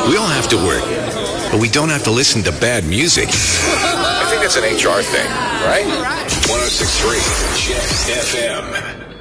We all have to work, but we don't have to listen to bad music. I think that's an HR thing, right? 106.3 Jet FM.